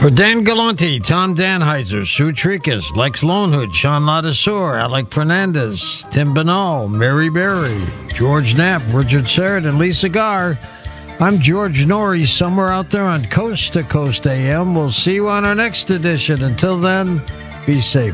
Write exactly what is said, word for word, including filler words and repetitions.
For Dan Galante, Tom Danheiser, Sue Tricus, Lex Lonehood, Sean Ladasur, Alec Fernandez, Tim Banal, Mary Berry, George Knapp, Richard Serrett, and Lisa Garr, I'm George Norrie, somewhere out there on Coast to Coast A M. We'll see you on our next edition. Until then, be safe.